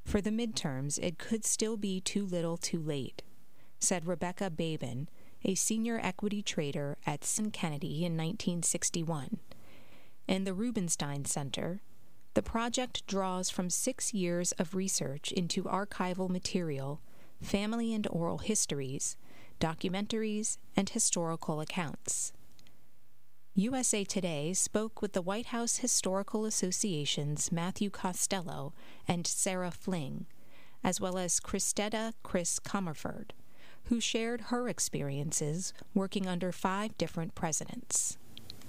For the midterms, it could still be too little too late, said Rebecca Babin, a senior equity trader at Sin Kennedy in 1961. In the Rubenstein Center, the project draws from 6 years of research into archival material, family and oral histories, documentaries, and historical accounts. USA Today spoke with the White House Historical Association's Matthew Costello and Sarah Fling, as well as Christetta Chris Comerford, who shared her experiences working under 5 different presidents.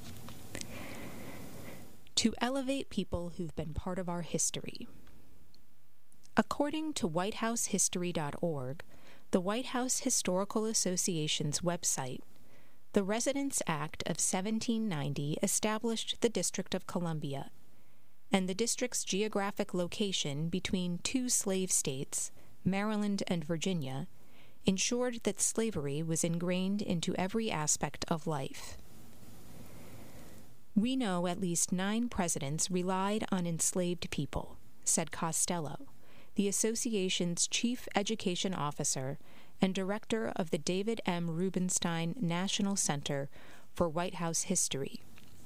To elevate people who've been part of our history. According to WhiteHouseHistory.org, the White House Historical Association's website, the Residence Act of 1790 established the District of Columbia, and the district's geographic location between 2 slave states, Maryland and Virginia, ensured that slavery was ingrained into every aspect of life. We know at least 9 presidents relied on enslaved people, said Costello, the association's chief education officer and director of the David M. Rubenstein National Center for White House History.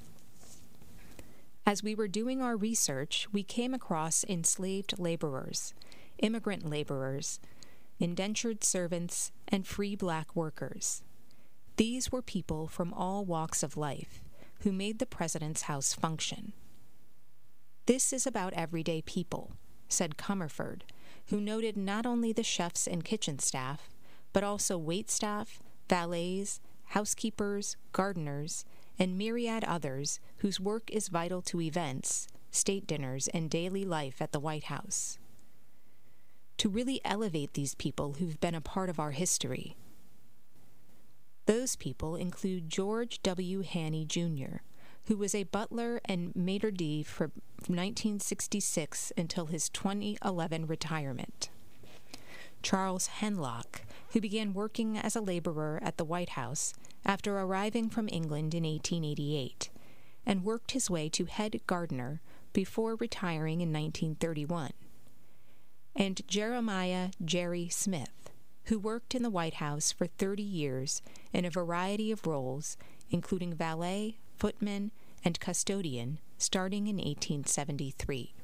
As we were doing our research, we came across enslaved laborers, immigrant laborers, indentured servants, and free black workers. These were people from all walks of life who made the president's house function. This is about everyday people, said Comerford, who noted not only the chefs and kitchen staff, but also waitstaff, valets, housekeepers, gardeners, and myriad others whose work is vital to events, state dinners, and daily life at the White House. To really elevate these people who've been a part of our history. Those people include George W. Haney, Jr., who was a butler and maitre d' from 1966 until his 2011 retirement. Charles Henlock, who began working as a laborer at the White House after arriving from England in 1888, and worked his way to head gardener before retiring in 1931. And Jeremiah Jerry Smith, who worked in the White House for 30 years in a variety of roles, including valet, footman, and custodian, starting in 1873.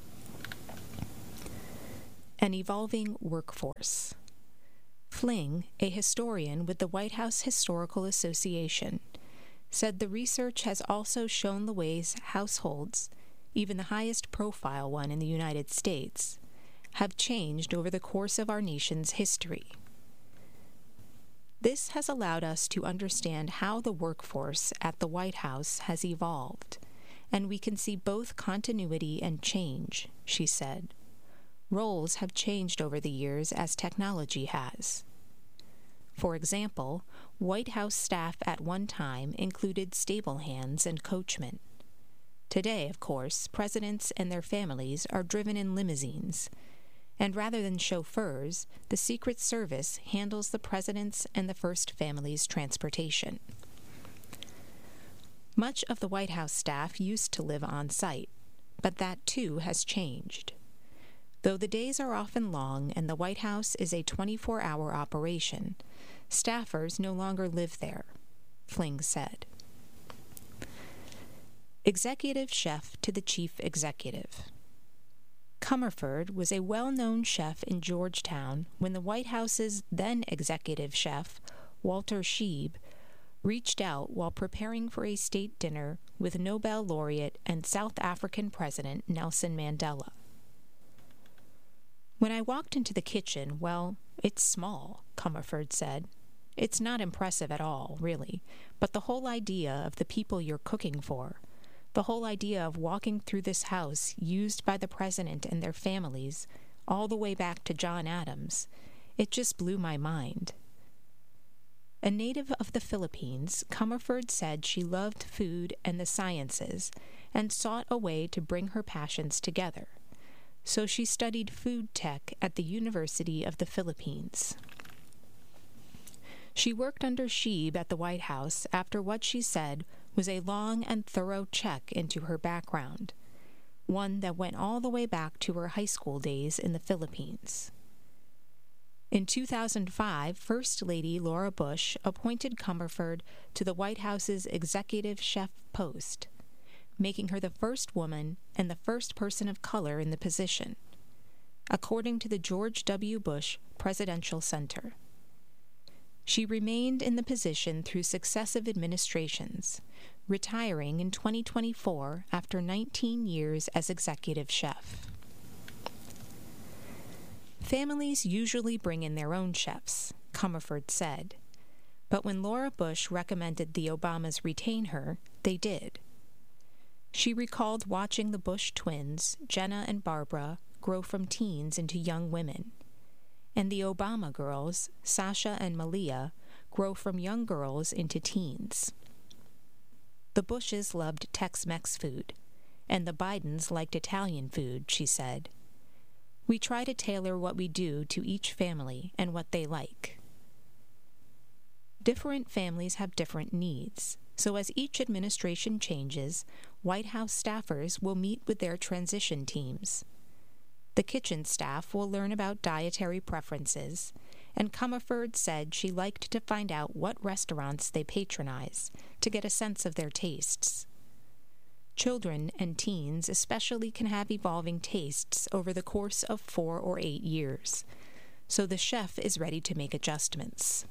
An evolving workforce. Fling, a historian with the White House Historical Association, said the research has also shown the ways households, even the highest profile one in the United States, have changed over the course of our nation's history. This has allowed us to understand how the workforce at the White House has evolved, and we can see both continuity and change, she said. Roles have changed over the years as technology has. For example, White House staff at one time included stable hands and coachmen. Today, of course, presidents and their families are driven in limousines, and rather than chauffeurs, the Secret Service handles the president's and the First Family's transportation. Much of the White House staff used to live on site, but that too has changed. Though the days are often long and the White House is a 24-hour operation, staffers no longer live there, Fling said. Executive chef to the chief executive. Comerford was a well-known chef in Georgetown when the White House's then executive chef, Walter Scheib, reached out while preparing for a state dinner with Nobel laureate and South African President Nelson Mandela. When I walked into the kitchen, well, it's small, Comerford said. It's not impressive at all, really, but the whole idea of the people you're cooking for, the whole idea of walking through this house used by the president and their families, all the way back to John Adams, it just blew my mind. A native of the Philippines, Comerford said she loved food and the sciences and sought a way to bring her passions together. So she studied food tech at the University of the Philippines. She worked under Scheib at the White House after what she said was a long and thorough check into her background. one that went all the way back to her high school days in the Philippines. In 2005, First Lady Laura Bush appointed Comerford to the White House's executive chef post, making her the first woman and the first person of color in the position, according to the George W. Bush Presidential Center. She remained in the position through successive administrations, retiring in 2024 after 19 years as executive chef. Families usually bring in their own chefs, Comerford said, but when Laura Bush recommended the Obamas retain her, they did. She recalled watching the Bush twins, Jenna and Barbara, grow from teens into young women, and the Obama girls, Sasha and Malia, grow from young girls into teens. The Bushes loved Tex-Mex food, and the Bidens liked Italian food, she said. We try to tailor what we do to each family and what they like. Different families have different needs, so as each administration changes, White House staffers will meet with their transition teams. The kitchen staff will learn about dietary preferences, and Comerford said she liked to find out what restaurants they patronize to get a sense of their tastes. Children and teens especially can have evolving tastes over the course of 4 or 8 years, so the chef is ready to make adjustments.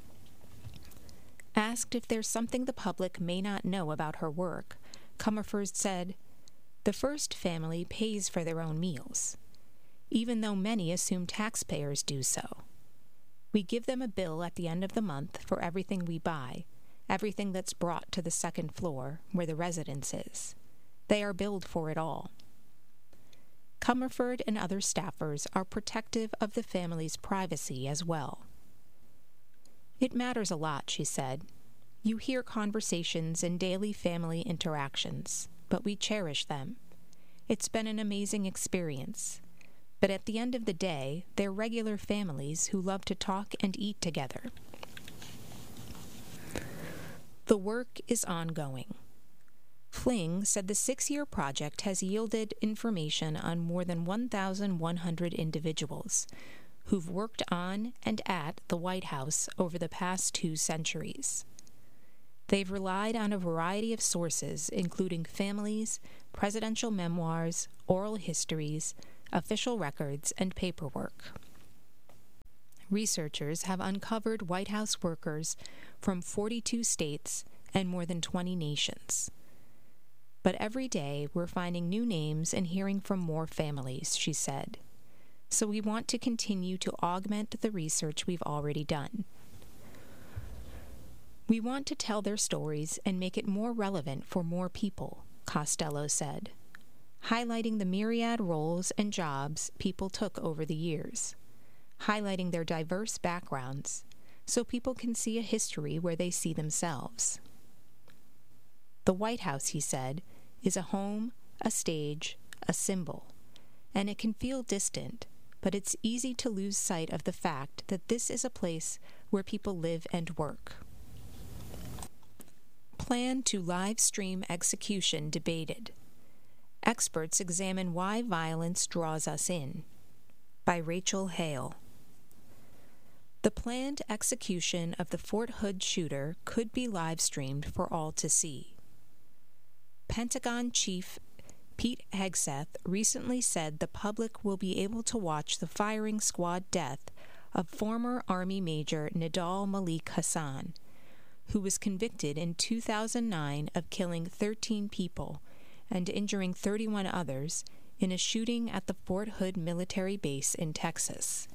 Asked if there's something the public may not know about her work, Comerford said, "The First family pays for their own meals, even though many assume taxpayers do so. We give them a bill at the end of the month for everything we buy, everything that's brought to the second floor, where the residence is. They are billed for it all." Comerford and other staffers are protective of the family's privacy as well. "It matters a lot," she said. "You hear conversations and daily family interactions, but we cherish them. It's been an amazing experience. But at the end of the day, they're regular families who love to talk and eat together." The work is ongoing. Fling said the 6-year project has yielded information on more than 1,100 individuals who've worked on and at the White House over the past 2 centuries. They've relied on a variety of sources, including families, presidential memoirs, oral histories, official records, and paperwork. Researchers have uncovered White House workers from 42 states and more than 20 nations. But every day we're finding new names and hearing from more families, she said. So we want to continue to augment the research we've already done. We want to tell their stories and make it more relevant for more people, Costello said, highlighting the myriad roles and jobs people took over the years, highlighting their diverse backgrounds, so people can see a history where they see themselves. The White House, he said, is a home, a stage, a symbol, and it can feel distant, but it's easy to lose sight of the fact that this is a place where people live and work. Plan to live stream execution debated. Experts examine why violence draws us in. By Rachel Hale. The planned execution of the Fort Hood shooter could be live-streamed for all to see. Pentagon Chief Pete Hegseth recently said the public will be able to watch the firing squad death of former Army Major Nidal Malik Hassan, who was convicted in 2009 of killing 13 people and injuring 31 others in a shooting at the Fort Hood military base in Texas.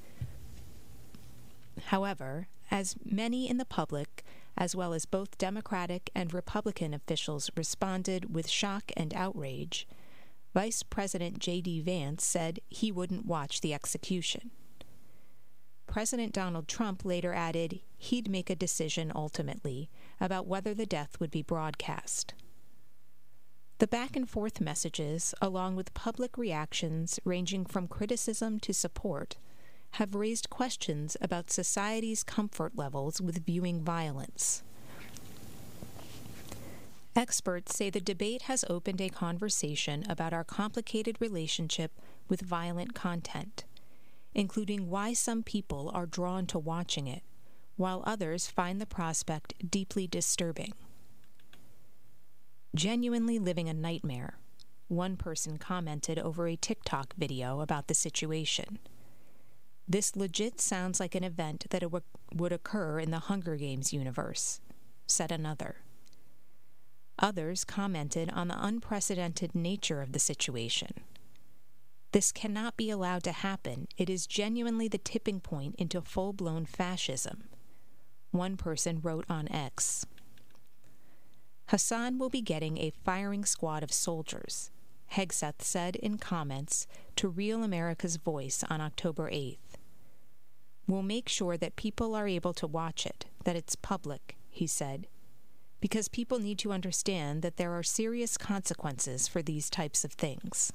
However, as many in the public, as well as both Democratic and Republican officials responded with shock and outrage, Vice President J.D. Vance said he wouldn't watch the execution. President Donald Trump later added he'd make a decision ultimately about whether the death would be broadcast. The back-and-forth messages, along with public reactions ranging from criticism to support, have raised questions about society's comfort levels with viewing violence. Experts say the debate has opened a conversation about our complicated relationship with violent content, including why some people are drawn to watching it, while others find the prospect deeply disturbing. Genuinely living a nightmare, one person commented over a TikTok video about the situation. This legit sounds like an event that would occur in the Hunger Games universe, said another. Others commented on the unprecedented nature of the situation. This cannot be allowed to happen. It is genuinely the tipping point into full-blown fascism, one person wrote on X. Hassan will be getting a firing squad of soldiers, Hegseth said in comments to Real America's Voice on October 8th. We'll make sure that people are able to watch it, that it's public, he said, because people need to understand that there are serious consequences for these types of things.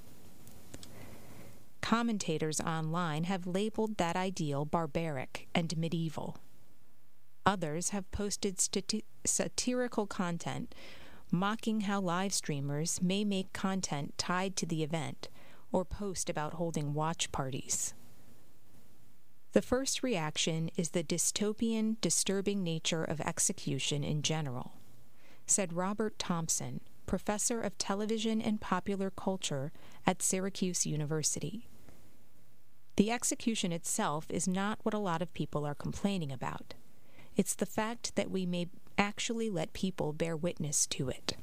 Commentators online have labeled that ideal barbaric and medieval. Others have posted satirical content mocking how live streamers may make content tied to the event or post about holding watch parties. The first reaction is the dystopian, disturbing nature of execution in general, said Robert Thompson, professor of television and popular culture at Syracuse University. The execution itself is not what a lot of people are complaining about. It's the fact that we may actually let people bear witness to it.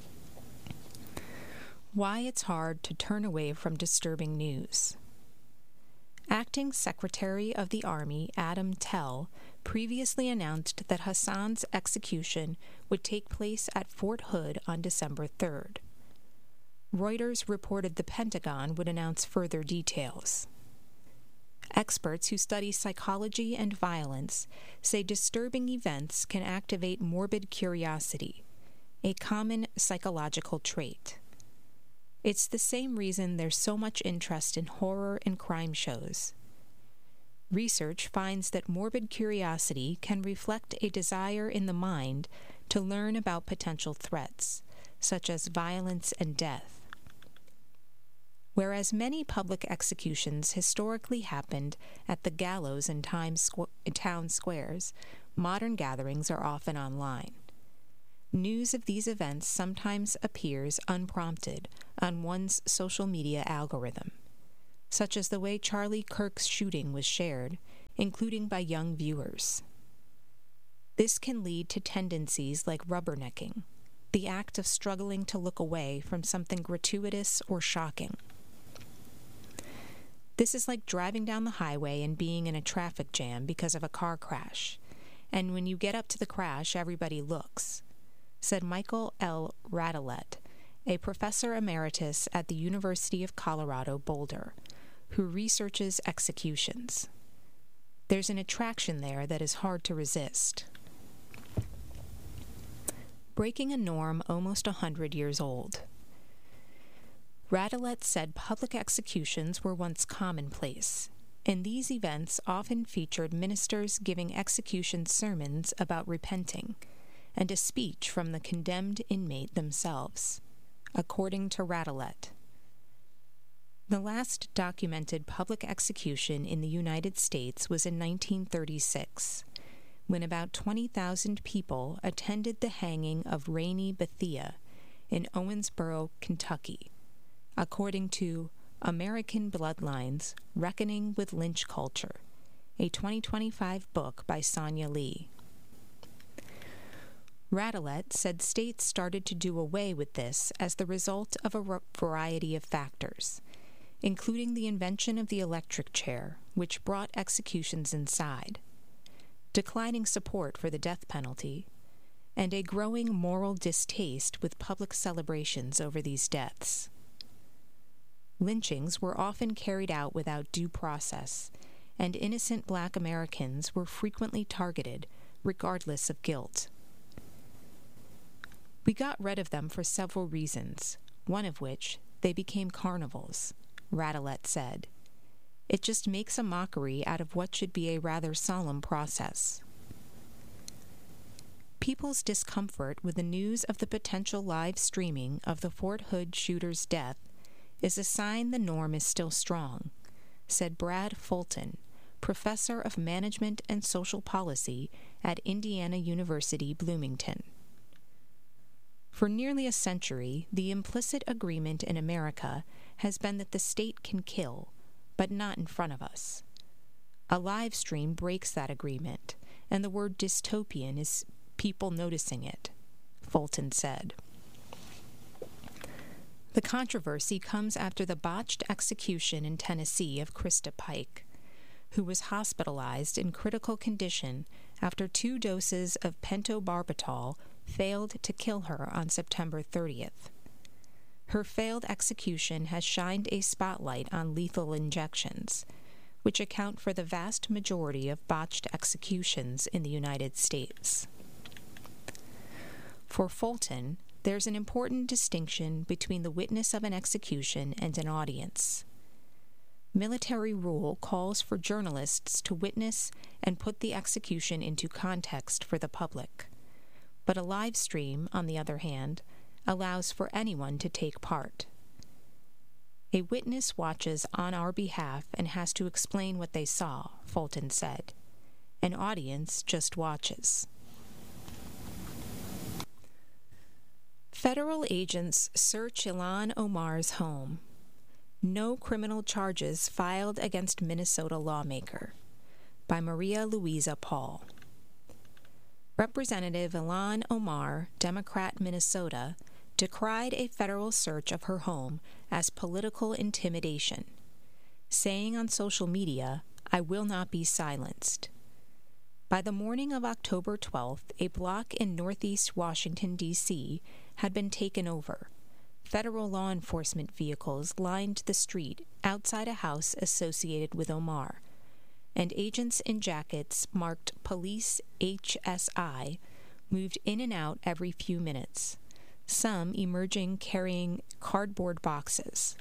Why it's hard to turn away from disturbing news. Acting Secretary of the Army Adam Tell previously announced that Hassan's execution would take place at Fort Hood on December 3rd. Reuters reported the Pentagon would announce further details. Experts who study psychology and violence say disturbing events can activate morbid curiosity, a common psychological trait. It's the same reason there's so much interest in horror and crime shows. Research finds that morbid curiosity can reflect a desire in the mind to learn about potential threats, such as violence and death. Whereas many public executions historically happened at the gallows in town squares, modern gatherings are often online. News of these events sometimes appears unprompted on one's social media algorithm, such as the way Charlie Kirk's shooting was shared, including by young viewers. This can lead to tendencies like rubbernecking, the act of struggling to look away from something gratuitous or shocking. This is like driving down the highway and being in a traffic jam because of a car crash, and when you get up to the crash, everybody looks, said Michael L. Radelet, a professor emeritus at the University of Colorado Boulder, who researches executions. There's an attraction there that is hard to resist. Breaking a norm almost 100 years old. Radelet said public executions were once commonplace, and these events often featured ministers giving execution sermons about repenting, and a speech from the condemned inmate themselves, according to Radelet. The last documented public execution in the United States was in 1936, when about 20,000 people attended the hanging of Rainey Bethia in Owensboro, Kentucky, according to American Bloodlines: Reckoning with Lynch Culture, a 2025 book by Sonia Lee. Radelet said states started to do away with this as the result of a variety of factors, including the invention of the electric chair, which brought executions inside, declining support for the death penalty, and a growing moral distaste with public celebrations over these deaths. Lynchings were often carried out without due process, and innocent Black Americans were frequently targeted, regardless of guilt. We got rid of them for several reasons, one of which, they became carnivals, Radelet said. It just makes a mockery out of what should be a rather solemn process. People's discomfort with the news of the potential live streaming of the Fort Hood shooter's death is a sign the norm is still strong, said Brad Fulton, professor of management and social policy at Indiana University, Bloomington. For nearly a century, the implicit agreement in America has been that the state can kill, but not in front of us. A live stream breaks that agreement, and the word dystopian is people noticing it, Fulton said. The controversy comes after the botched execution in Tennessee of Krista Pike, who was hospitalized in critical condition after 2 doses of pentobarbital failed to kill her on September 30th. Her failed execution has shined a spotlight on lethal injections, which account for the vast majority of botched executions in the United States. For Fulton, there's an important distinction between the witness of an execution and an audience. Military rule calls for journalists to witness and put the execution into context for the public, but a live stream, on the other hand, allows for anyone to take part. A witness watches on our behalf and has to explain what they saw, Fulton said. An audience just watches. Federal agents search Ilhan Omar's home. No criminal charges filed against Minnesota lawmaker, by Maria Louisa Paul. Representative Ilhan Omar, Democrat, Minnesota, decried a federal search of her home as political intimidation, saying on social media, "I will not be silenced." By the morning of October 12th, a block in northeast Washington, D.C. had been taken over. Federal law enforcement vehicles lined the street outside a house associated with Omar, and agents in jackets marked Police HSI moved in and out every few minutes, some emerging carrying cardboard boxes.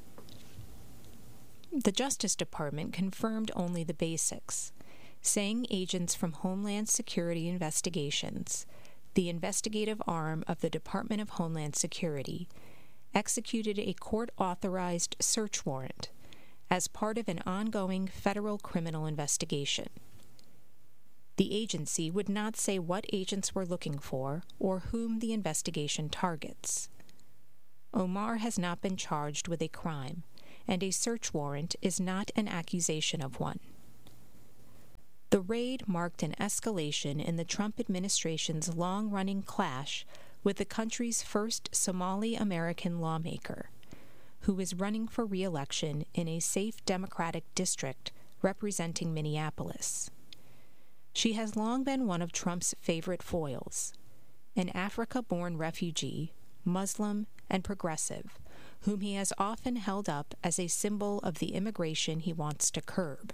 The Justice Department confirmed only the basics, saying agents from Homeland Security Investigations, the investigative arm of the Department of Homeland Security, executed a court-authorized search warrant as part of an ongoing federal criminal investigation. The agency would not say what agents were looking for or whom the investigation targets. Omar has not been charged with a crime, and a search warrant is not an accusation of one. The raid marked an escalation in the Trump administration's long-running clash with the country's first Somali-American lawmaker, who is running for re-election in a safe Democratic district representing Minneapolis. She has long been one of Trump's favorite foils, an Africa-born refugee, Muslim, and progressive, whom he has often held up as a symbol of the immigration he wants to curb.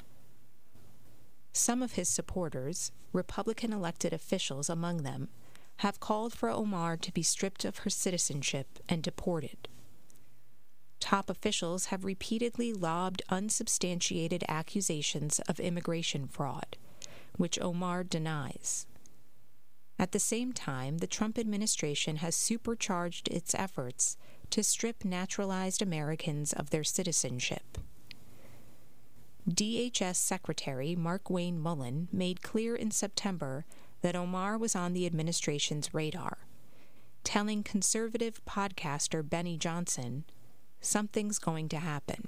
Some of his supporters, Republican elected officials among them, have called for Omar to be stripped of her citizenship and deported. Top officials have repeatedly lobbed unsubstantiated accusations of immigration fraud, which Omar denies. At the same time, the Trump administration has supercharged its efforts to strip naturalized Americans of their citizenship. DHS Secretary Markwayne Mullin made clear in September that Omar was on the administration's radar, telling conservative podcaster Benny Johnson, "Something's going to happen.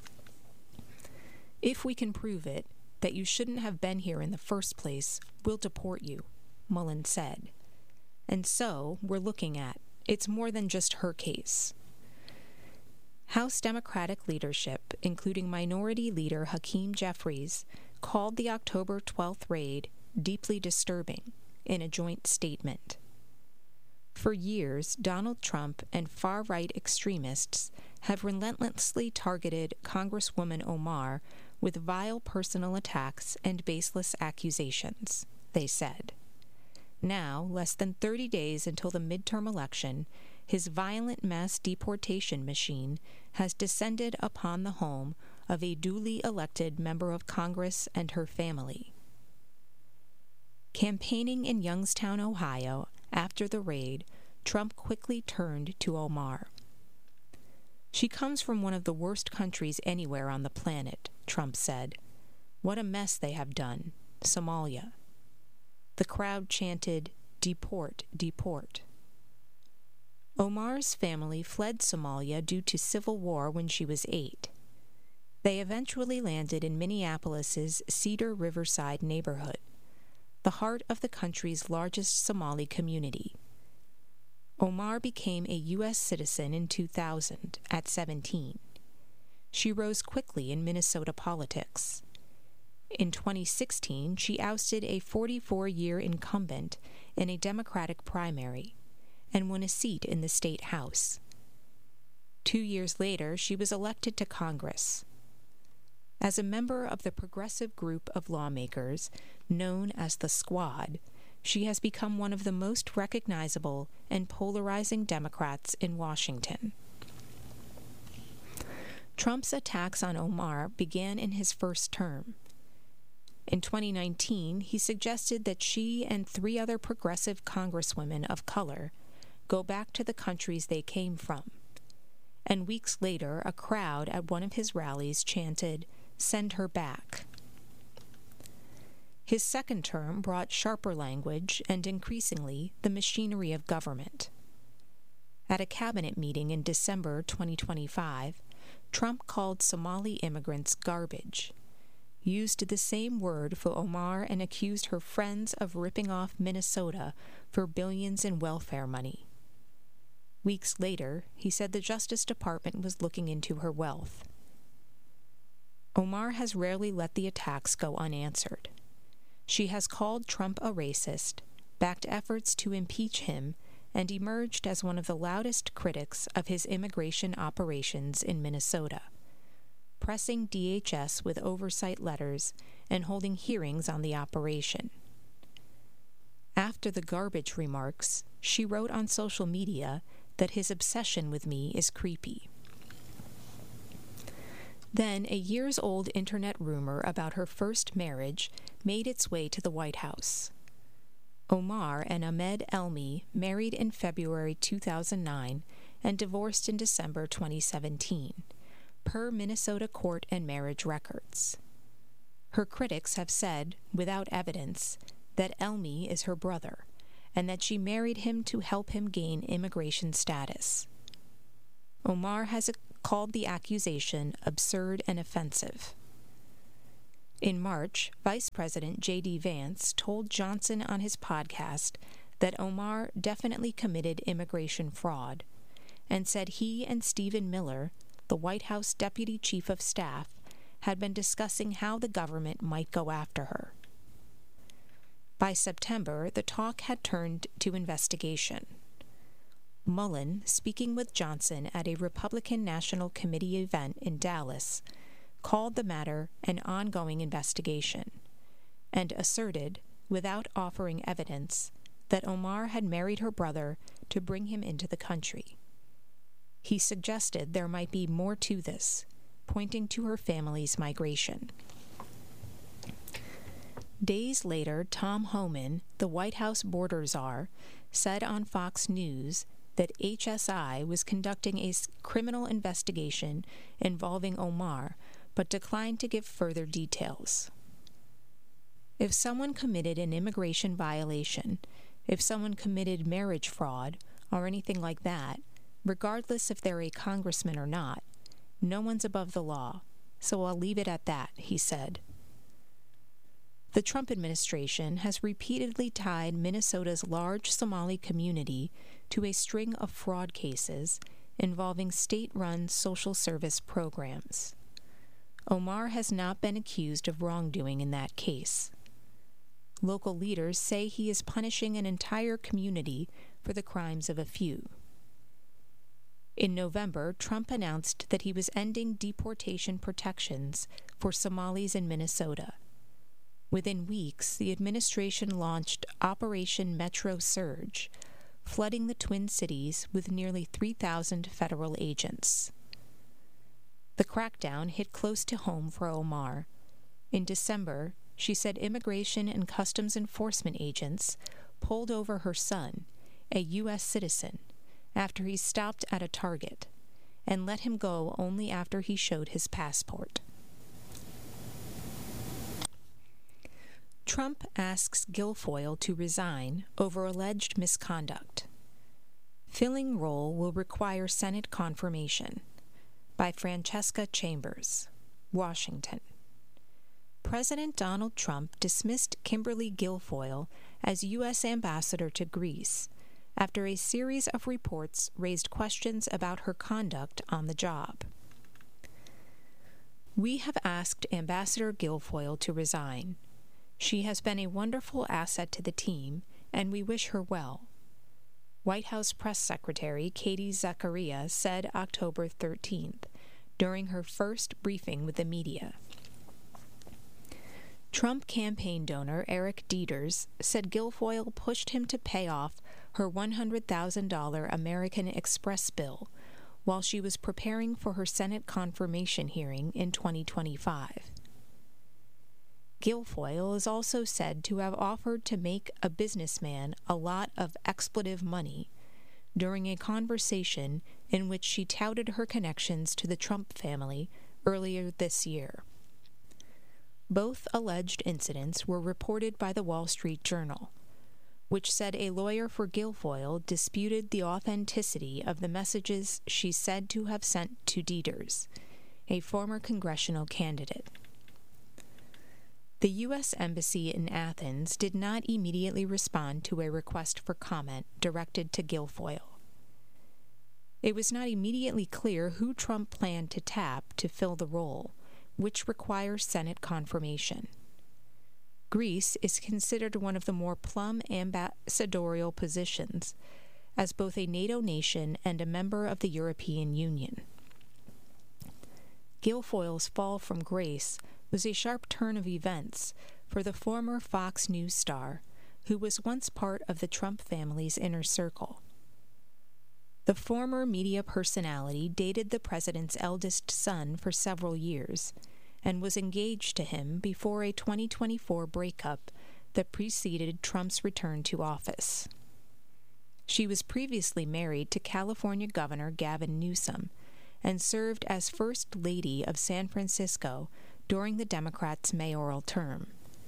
If we can prove it, that you shouldn't have been here in the first place, we'll deport you," Mullin said. And so, we're looking at, it's more than just her case. House Democratic leadership, including Minority Leader Hakeem Jeffries, called the October 12th raid deeply disturbing in a joint statement. For years, Donald Trump and far-right extremists have relentlessly targeted Congresswoman Omar with vile personal attacks and baseless accusations, they said. Now, less than 30 days until the midterm election, his violent mass deportation machine has descended upon the home of a duly elected member of Congress and her family. Campaigning in Youngstown, Ohio, after the raid, Trump quickly turned to Omar. "She comes from one of the worst countries anywhere on the planet," Trump said. "What a mess they have done. Somalia." The crowd chanted, "Deport, deport." Omar's family fled Somalia due to civil war when she was 8. They eventually landed in Minneapolis's Cedar Riverside neighborhood, the heart of the country's largest Somali community. Omar became a U.S. citizen in 2000 at 17. She rose quickly in Minnesota politics. In 2016, she ousted a 44-year incumbent in a Democratic primary and won a seat in the state House. 2 years later, she was elected to Congress. As a member of the progressive group of lawmakers known as the Squad, she has become one of the most recognizable and polarizing Democrats in Washington. Trump's attacks on Omar began in his first term. In 2019, he suggested that she and 3 other progressive congresswomen of color go back to the countries they came from. And weeks later, a crowd at one of his rallies chanted, "Send her back." His second term brought sharper language and, increasingly, the machinery of government. At a cabinet meeting in December 2025, Trump called Somali immigrants garbage, used the same word for Omar, and accused her friends of ripping off Minnesota for billions in welfare money. Weeks later, he said the Justice Department was looking into her wealth. Omar has rarely let the attacks go unanswered. She has called Trump a racist, backed efforts to impeach him, and emerged as one of the loudest critics of his immigration operations in Minnesota, pressing DHS with oversight letters and holding hearings on the operation. After the garbage remarks, she wrote on social media that his obsession with me is creepy. Then a years-old internet rumor about her first marriage made its way to the White House. Omar and Ahmed Elmi married in February 2009 and divorced in December 2017, per Minnesota court and marriage records. Her critics have said, without evidence, that Elmi is her brother, and that she married him to help him gain immigration status. Omar has called the accusation absurd and offensive. In March, Vice President J.D. Vance told Johnson on his podcast that Omar definitely committed immigration fraud, and said he and Stephen Miller, the White House Deputy Chief of Staff, had been discussing how the government might go after her. By September, the talk had turned to investigation. Mullen, speaking with Johnson at a Republican National Committee event in Dallas, called the matter an ongoing investigation, and asserted, without offering evidence, that Omar had married her brother to bring him into the country. He suggested there might be more to this, pointing to her family's migration. Days later, Tom Homan, the White House border czar, said on Fox News that HSI was conducting a criminal investigation involving Omar, but declined to give further details. If someone committed an immigration violation, if someone committed marriage fraud, or anything like that, regardless if they're a congressman or not, no one's above the law, so I'll leave it at that, he said. The Trump administration has repeatedly tied Minnesota's large Somali community to a string of fraud cases involving state-run social service programs. Omar has not been accused of wrongdoing in that case. Local leaders say he is punishing an entire community for the crimes of a few. In November, Trump announced that he was ending deportation protections for Somalis in Minnesota. Within weeks, the administration launched Operation Metro Surge, flooding the Twin Cities with nearly 3,000 federal agents. The crackdown hit close to home for Omar. In December, she said Immigration and Customs Enforcement agents pulled over her son, a U.S. citizen, after he stopped at a Target, and let him go only after he showed his passport. Trump asks Guilfoyle to resign over alleged misconduct. Filling role will require Senate confirmation. By Francesca Chambers, Washington. President Donald Trump dismissed Kimberly Guilfoyle as U.S. ambassador to Greece after a series of reports raised questions about her conduct on the job. We have asked Ambassador Guilfoyle to resign. She has been a wonderful asset to the team, and we wish her well. White House Press Secretary Katie Zachariah said October 13th, during her first briefing with the media. Trump campaign donor Eric Dieters said Guilfoyle pushed him to pay off her $100,000 American Express bill while she was preparing for her Senate confirmation hearing in 2025. Guilfoyle is also said to have offered to make a businessman a lot of expletive money during a conversation in which she touted her connections to the Trump family earlier this year. Both alleged incidents were reported by the Wall Street Journal, which said a lawyer for Guilfoyle disputed the authenticity of the messages she said to have sent to Dieters, a former congressional candidate. The U.S. Embassy in Athens did not immediately respond to a request for comment directed to Guilfoyle. It was not immediately clear who Trump planned to tap to fill the role, which requires Senate confirmation. Greece is considered one of the more plum ambassadorial positions, as both a NATO nation and a member of the European Union. Guilfoyle's fall from grace was a sharp turn of events for the former Fox News star, who was once part of the Trump family's inner circle. The former media personality dated the president's eldest son for several years and was engaged to him before a 2024 breakup that preceded Trump's return to office. She was previously married to California Governor Gavin Newsom and served as First Lady of San Francisco during the Democrats' mayoral term.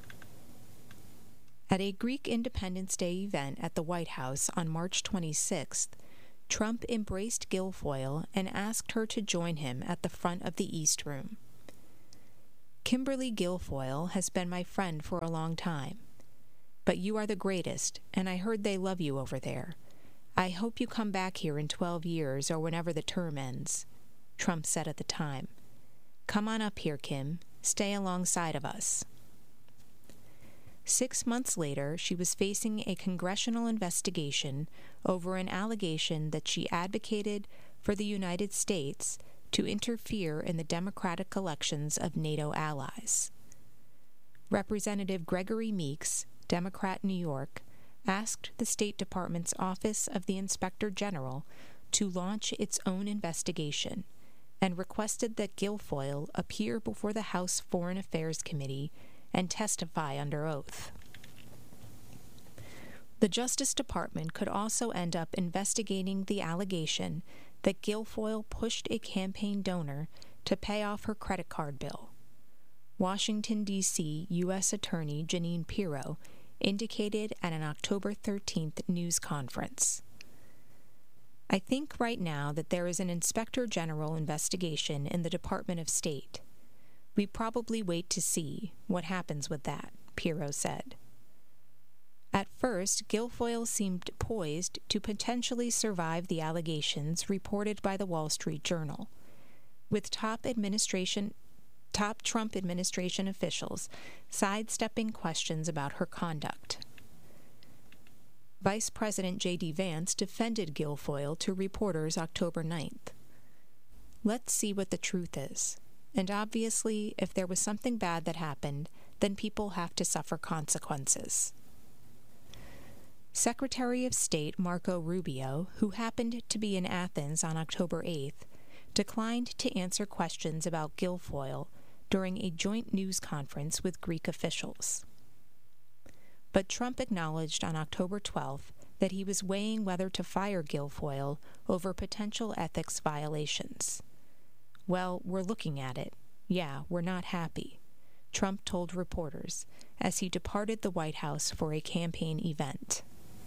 At a Greek Independence Day event at the White House on March 26th, Trump embraced Guilfoyle and asked her to join him at the front of the East Room. Kimberly Guilfoyle has been my friend for a long time. But you are the greatest, and I heard they love you over there. I hope you come back here in 12 years or whenever the term ends, Trump said at the time. Come on up here, Kim. Stay alongside of us. 6 months later, she was facing a congressional investigation over an allegation that she advocated for the United States to interfere in the democratic elections of NATO allies. Representative Gregory Meeks, Democrat, New York, asked the State Department's Office of the Inspector General to launch its own investigation and requested that Guilfoyle appear before the House Foreign Affairs Committee and testify under oath. The Justice Department could also end up investigating the allegation that Guilfoyle pushed a campaign donor to pay off her credit card bill. Washington, D.C. U.S. Attorney Jeanine Pirro indicated at an October 13th news conference. I think right now that there is an Inspector General investigation in the Department of State. We probably wait to see what happens with that, Pirro said. At first, Guilfoyle seemed poised to potentially survive the allegations reported by the Wall Street Journal, with top Trump administration officials sidestepping questions about her conduct. Vice President J.D. Vance defended Guilfoyle to reporters October 9th. Let's see what the truth is. And obviously, if there was something bad that happened, then people have to suffer consequences. Secretary of State Marco Rubio, who happened to be in Athens on October 8th, declined to answer questions about Guilfoyle during a joint news conference with Greek officials. But Trump acknowledged on October 12th that he was weighing whether to fire Guilfoyle over potential ethics violations. "Well, we're looking at it. Yeah, we're not happy," Trump told reporters as he departed the White House for a campaign event.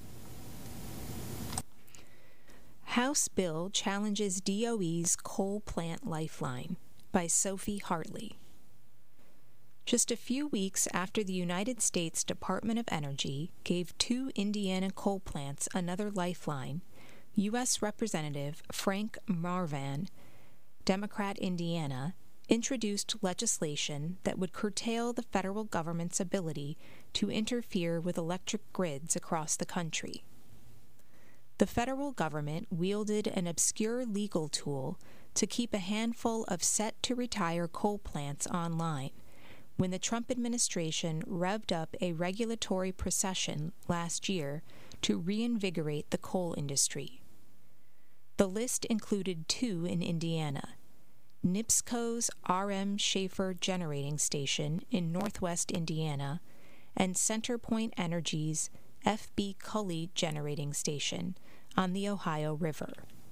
House bill challenges DOE's coal plant lifeline by Sophie Hartley. Just a few weeks after the United States Department of Energy gave 2 Indiana coal plants another lifeline, U.S. Representative Frank Marvan, Democrat Indiana, introduced legislation that would curtail the federal government's ability to interfere with electric grids across the country. The federal government wielded an obscure legal tool to keep a handful of set-to-retire coal plants online, when the Trump administration revved up a regulatory procession last year to reinvigorate the coal industry. The list included 2 in Indiana: NIPSCO's R.M. Schaefer Generating Station in northwest Indiana and CenterPoint Energy's F.B. Cully Generating Station on the Ohio River.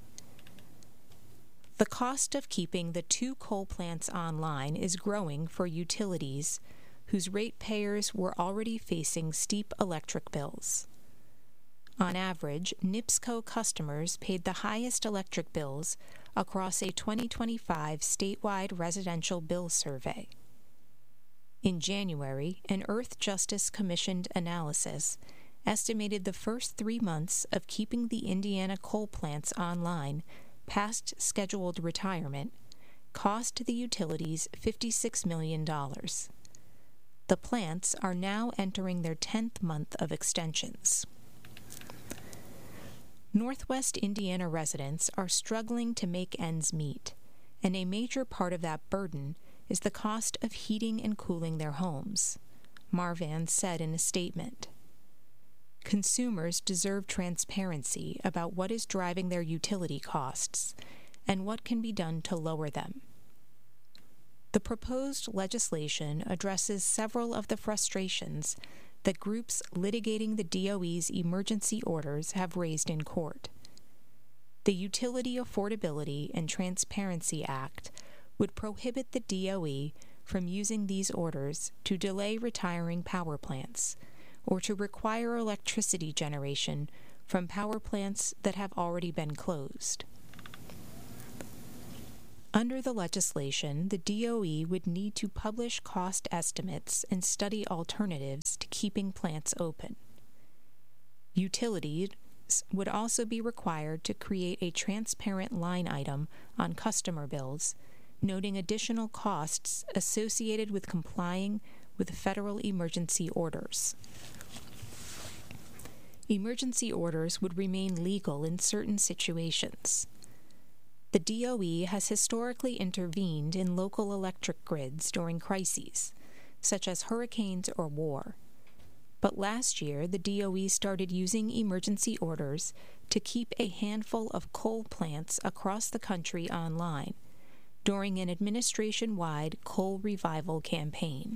The cost of keeping the 2 coal plants online is growing for utilities whose ratepayers were already facing steep electric bills. On average, NIPSCO customers paid the highest electric bills across a 2025 statewide residential bill survey. In January, an Earthjustice commissioned analysis estimated the first 3 months of keeping the Indiana coal plants online past scheduled retirement cost the utilities $56 million. The plants are now entering their 10th month of extensions. Northwest Indiana residents are struggling to make ends meet, and a major part of that burden is the cost of heating and cooling their homes, Marvan said in a statement. Consumers deserve transparency about what is driving their utility costs and what can be done to lower them. The proposed legislation addresses several of the frustrations that groups litigating the DOE's emergency orders have raised in court. The Utility Affordability and Transparency Act would prohibit the DOE from using these orders to delay retiring power plants or to require electricity generation from power plants that have already been closed. Under the legislation, the DOE would need to publish cost estimates and study alternatives to keeping plants open. Utilities would also be required to create a transparent line item on customer bills, noting additional costs associated with complying with federal emergency orders. Emergency orders would remain legal in certain situations. The DOE has historically intervened in local electric grids during crises, such as hurricanes or war. But last year, the DOE started using emergency orders to keep a handful of coal plants across the country online during an administration-wide coal revival campaign.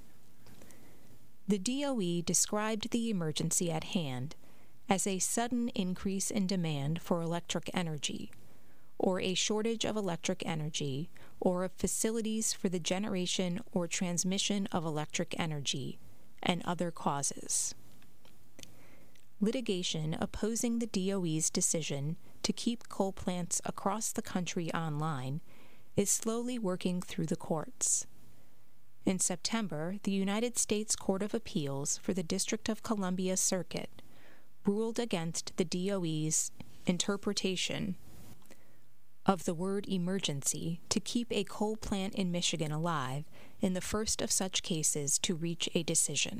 The DOE described the emergency at hand as a sudden increase in demand for electric energy, or a shortage of electric energy, or of facilities for the generation or transmission of electric energy, and other causes. Litigation opposing the DOE's decision to keep coal plants across the country online is slowly working through the courts. In September, the United States Court of Appeals for the District of Columbia Circuit ruled against the DOE's interpretation of the word emergency to keep a coal plant in Michigan alive in the first of such cases to reach a decision.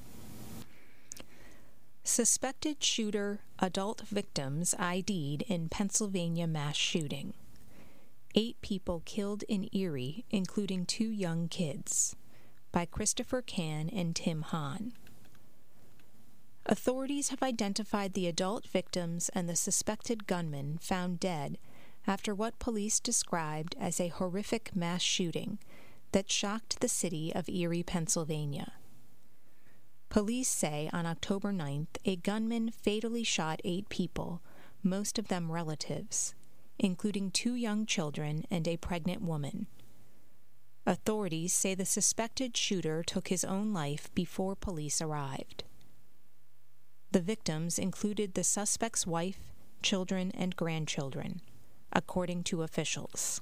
Suspected shooter, adult victims ID'd in Pennsylvania mass shooting. 8 people killed in Erie, including 2 young kids, by Christopher Cann and Tim Hahn. Authorities have identified the adult victims and the suspected gunman found dead after what police described as a horrific mass shooting that shocked the city of Erie, Pennsylvania. Police say on October 9th, a gunman fatally shot 8 people, most of them relatives, including 2 young children and a pregnant woman. Authorities say the suspected shooter took his own life before police arrived. The victims included the suspect's wife, children, and grandchildren, according to officials.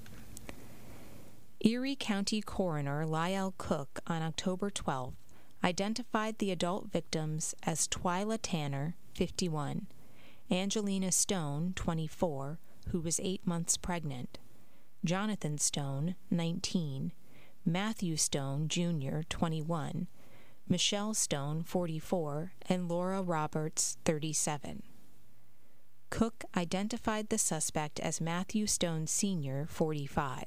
Erie County Coroner Lyle Cook on October 12th identified the adult victims as Twyla Tanner, 51, Angelina Stone, 24, who was 8 months pregnant, Jonathan Stone, 19, Matthew Stone, Jr., 21, Michelle Stone, 44, and Laura Roberts, 37. Cook identified the suspect as Matthew Stone Sr., 45.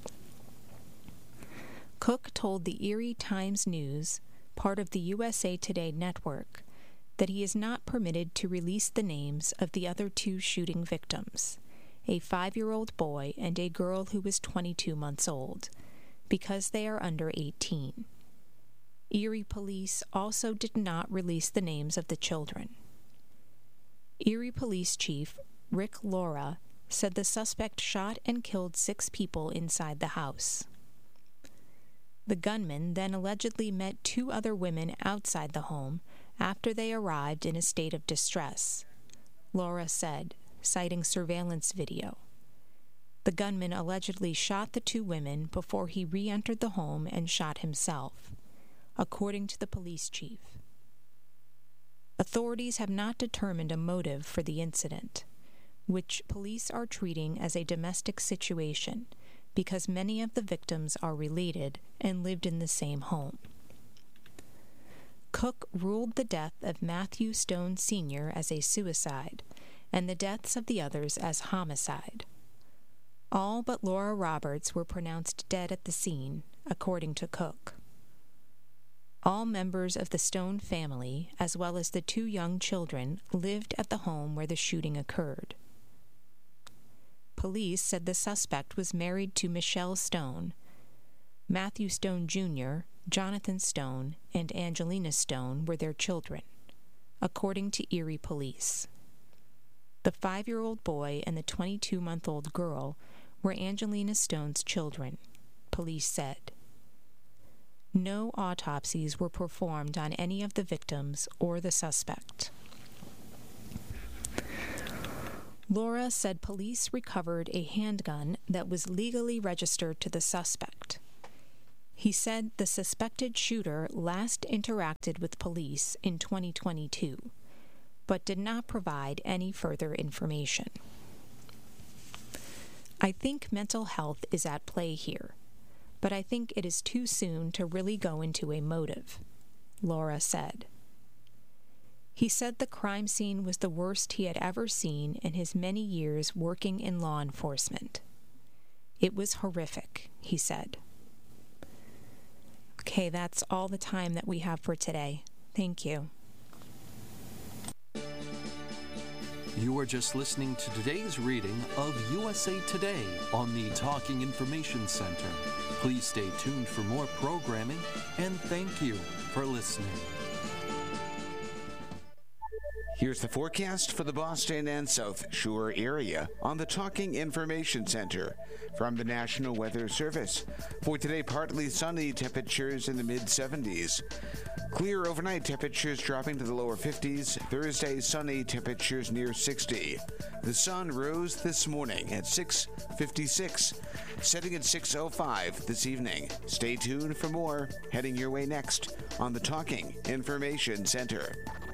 Cook told the Erie Times-News, part of the USA Today network, that he is not permitted to release the names of the other 2 shooting victims, a 5-year-old boy and a girl who was 22 months old, because they are under 18. Erie police also did not release the names of the children. Erie Police Chief Rick Laura said the suspect shot and killed 6 people inside the house. The gunman then allegedly met 2 other women outside the home after they arrived in a state of distress, Laura said, citing surveillance video. The gunman allegedly shot the 2 women before he re-entered the home and shot himself, according to the police chief. Authorities have not determined a motive for the incident, which police are treating as a domestic situation because many of the victims are related and lived in the same home. Cook ruled the death of Matthew Stone Sr. as a suicide and the deaths of the others as homicide. All but Laura Roberts were pronounced dead at the scene, according to Cook. All members of the Stone family, as well as the 2 young children, lived at the home where the shooting occurred. Police said the suspect was married to Michelle Stone. Matthew Stone Jr., Jonathan Stone, and Angelina Stone were their children, according to Erie police. The 5-year-old boy and the 22-month-old girl were Angelina Stone's children, police said. No autopsies were performed on any of the victims or the suspect. Laura said police recovered a handgun that was legally registered to the suspect. He said the suspected shooter last interacted with police in 2022, but did not provide any further information. I think mental health is at play here, but I think it is too soon to really go into a motive, Laura said. He said the crime scene was the worst he had ever seen in his many years working in law enforcement. It was horrific, he said. Okay, that's all the time that we have for today. Thank you. You are just listening to today's reading of USA Today on the Talking Information Center. Please stay tuned for more programming, and thank you for listening. Here's the forecast for the Boston and South Shore area on the Talking Information Center from the National Weather Service. For today, partly sunny, temperatures in the mid-70s. Clear overnight, temperatures dropping to the lower 50s. Thursday, sunny, temperatures near 60. The sun rose this morning at 6:56, setting at 6:05 this evening. Stay tuned for more heading your way next on the Talking Information Center.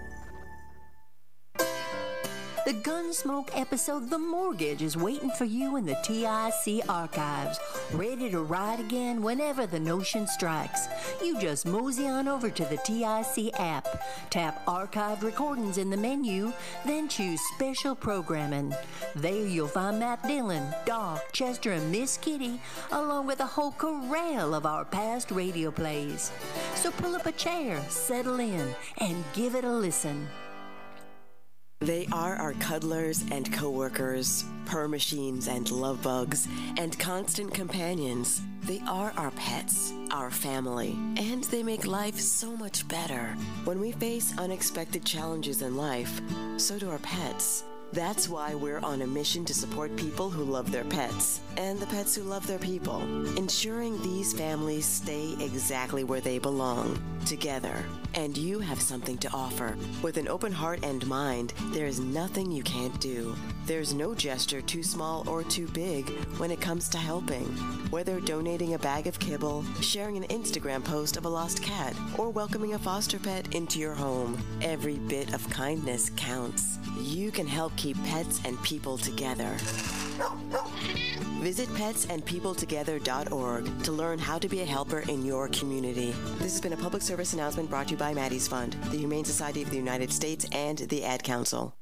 The Gunsmoke episode The Mortgage is waiting for you in the TIC archives, ready to ride again whenever the notion strikes. You just mosey on over to the TIC app, tap Archived Recordings in the menu, then choose Special Programming. There you'll find Matt Dillon, Doc, Chester, and Miss Kitty, along with a whole corral of our past radio plays. So pull up a chair, settle in, and give it a listen. They are our cuddlers and coworkers, purr machines and love bugs, and constant companions. They are our pets, our family, and they make life so much better. When we face unexpected challenges in life, so do our pets. That's why we're on a mission to support people who love their pets and the pets who love their people, ensuring these families stay exactly where they belong, together. And you have something to offer. With an open heart and mind, there is nothing you can't do. There's no gesture too small or too big when it comes to helping. Whether donating a bag of kibble, sharing an Instagram post of a lost cat, or welcoming a foster pet into your home, every bit of kindness counts. You can help keep pets and people together. Visit petsandpeopletogether.org to learn how to be a helper in your community. This has been a public service announcement brought to you by Maddie's Fund, the Humane Society of the United States, and the Ad Council.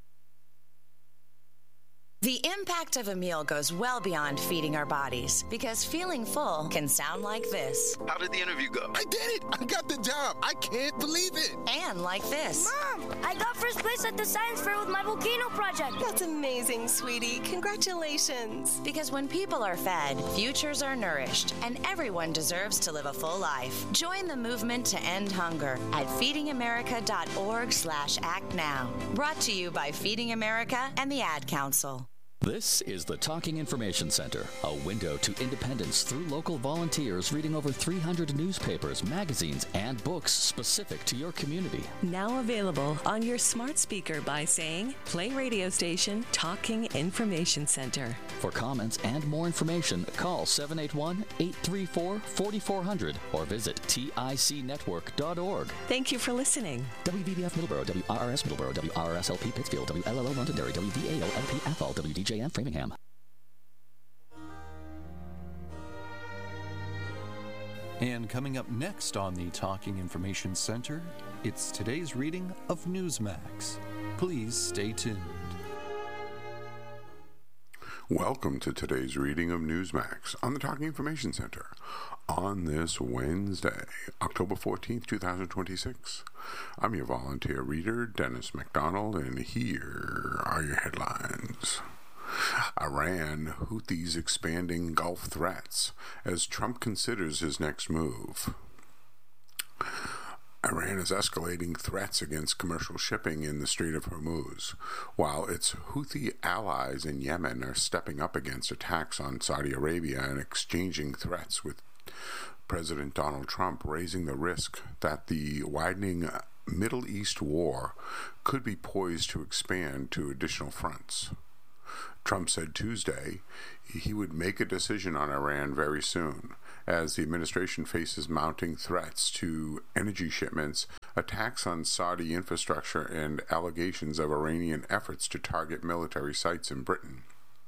The impact of a meal goes well beyond feeding our bodies, because feeling full can sound like this. How did the interview go? I did it! I got the job! I can't believe it! And like this. Mom, I got first place at the science fair with my volcano project. That's amazing, sweetie. Congratulations. Because when people are fed, futures are nourished, and everyone deserves to live a full life. Join the movement to end hunger at feedingamerica.org/act now. Brought to you by Feeding America and the Ad Council. This is the Talking Information Center, a window to independence through local volunteers reading over 300 newspapers, magazines, and books specific to your community. Now available on your smart speaker by saying, play radio station Talking Information Center. For comments and more information, call 781-834-4400 or visit ticnetwork.org. Thank you for listening. WVBF Middleborough, WRRS Middleborough, WRSLP Pittsfield, WLLO Londonderry, WVAO LP Athol, WDJN Framingham. And coming up next on the Talking Information Center, it's today's reading of Newsmax. Please stay tuned. Welcome to today's reading of Newsmax on the Talking Information Center on this Wednesday, October 14th, 2026. I'm your volunteer reader, Dennis McDonald, and here are your headlines. Iran, Houthis expanding Gulf threats as Trump considers his next move. Iran is escalating threats against commercial shipping in the Strait of Hormuz, while its Houthi allies in Yemen are stepping up against attacks on Saudi Arabia and exchanging threats with President Donald Trump, raising the risk that the widening Middle East war could be poised to expand to additional fronts. Trump said Tuesday he would make a decision on Iran very soon, as the administration faces mounting threats to energy shipments, attacks on Saudi infrastructure, and allegations of Iranian efforts to target military sites in Britain.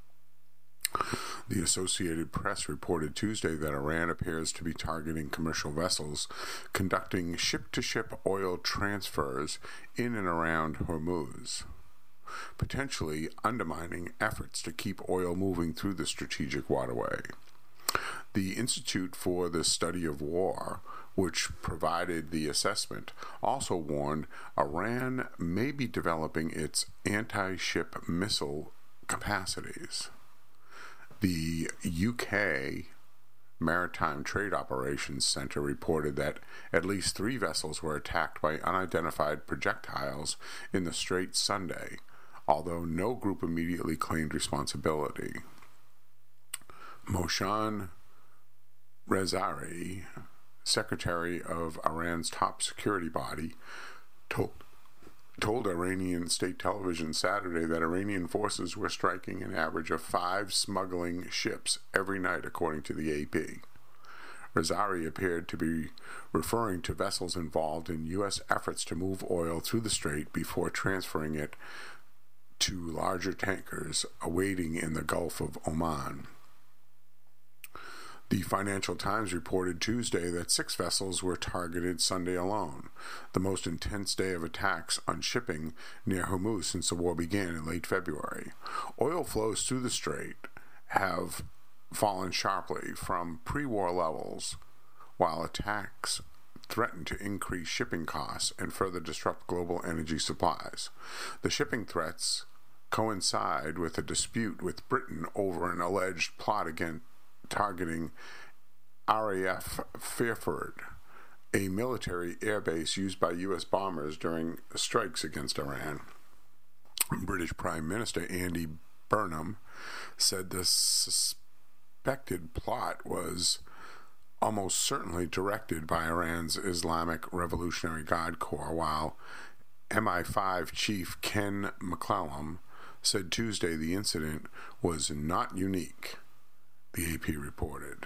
The Associated Press reported Tuesday that Iran appears to be targeting commercial vessels conducting ship-to-ship oil transfers in and around Hormuz, potentially undermining efforts to keep oil moving through the strategic waterway. The Institute for the Study of War, which provided the assessment, also warned Iran may be developing its anti-ship missile capacities. The UK Maritime Trade Operations Center reported that at least 3 vessels were attacked by unidentified projectiles in the Strait Sunday, although no group immediately claimed responsibility. Mohsen Rezai, secretary of Iran's top security body, told Iranian state television Saturday that Iranian forces were striking an average of 5 smuggling ships every night, according to the AP. Rezai appeared to be referring to vessels involved in U.S. efforts to move oil through the strait before transferring it to larger tankers awaiting in the Gulf of Oman. The Financial Times reported Tuesday that 6 vessels were targeted Sunday alone, the most intense day of attacks on shipping near Hormuz since the war began in late February. Oil flows through the strait have fallen sharply from pre-war levels, while attacks threaten to increase shipping costs and further disrupt global energy supplies. The shipping threats coincide with a dispute with Britain over an alleged plot against targeting RAF Fairford, a military airbase used by U.S. bombers during strikes against Iran. British Prime Minister Andy Burnham said the suspected plot was almost certainly directed by Iran's Islamic Revolutionary Guard Corps, while MI5 Chief Ken McClellan said Tuesday the incident was not unique, the AP reported.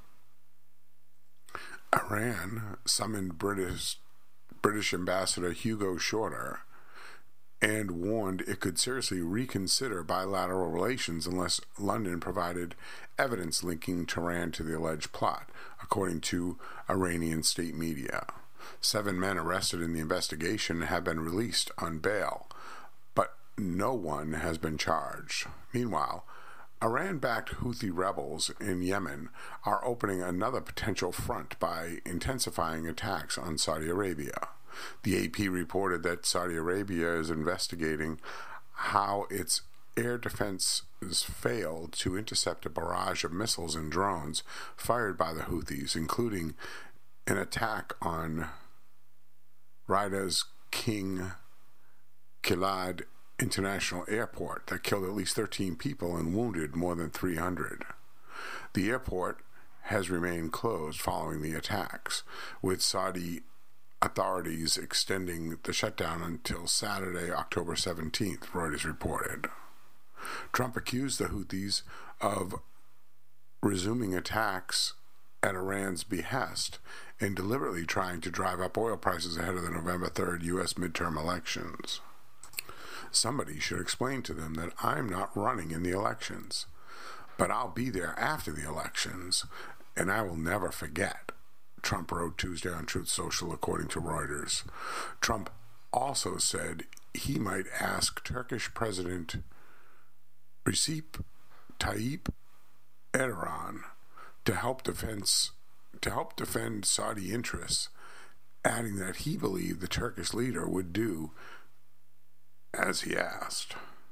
Iran summoned British Ambassador Hugo Shorter and warned it could seriously reconsider bilateral relations unless London provided evidence linking Tehran to the alleged plot, according to Iranian state media. 7 men arrested in the investigation have been released on bail, but no one has been charged. Meanwhile, Iran-backed Houthi rebels in Yemen are opening another potential front by intensifying attacks on Saudi Arabia. The AP reported that Saudi Arabia is investigating how its air defenses failed to intercept a barrage of missiles and drones fired by the Houthis, including an attack on Riyadh's King Khalid International Airport that killed at least 13 people and wounded more than 300. The airport has remained closed following the attacks, with Saudi authorities extending the shutdown until Saturday, October 17th, Reuters reported. Trump accused the Houthis of resuming attacks at Iran's behest and deliberately trying to drive up oil prices ahead of the November 3rd U.S. midterm elections. Somebody should explain to them that I'm not running in the elections, but I'll be there after the elections, and I will never forget, Trump wrote Tuesday on Truth Social, according to Reuters. Trump also said he might ask Turkish President Recep Tayyip Erdogan to help defend Saudi interests, adding that he believed the Turkish leader would do as he asked.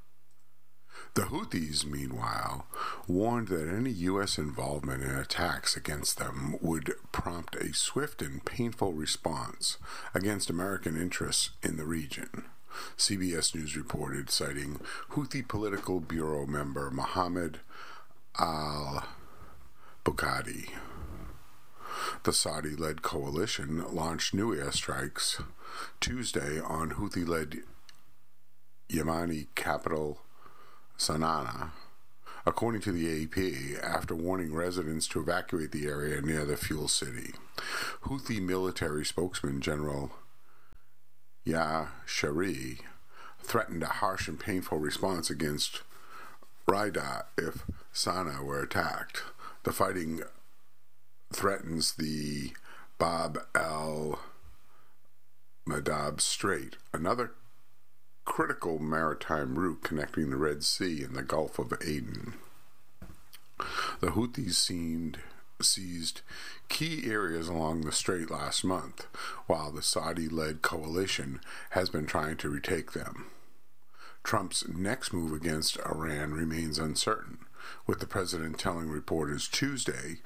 The Houthis, meanwhile, warned that any U.S. involvement in attacks against them would prompt a swift and painful response against American interests in the region. CBS News reported, citing Houthi Political Bureau member Mohammed al-Bukhari. The Saudi-led coalition launched new airstrikes Tuesday on Houthi-led Yemeni capital Sana'a, according to the AP, after warning residents to evacuate the area near the fuel city. Houthi military spokesman General Yahya Shari threatened a harsh and painful response against Riyadh if Sana'a were attacked. The fighting threatens the Bab el-Mandab Strait, another critical maritime route connecting the Red Sea and the Gulf of Aden. The Houthis seized key areas along the strait last month, while the Saudi-led coalition has been trying to retake them. Trump's next move against Iran remains uncertain, with the president telling reporters Tuesday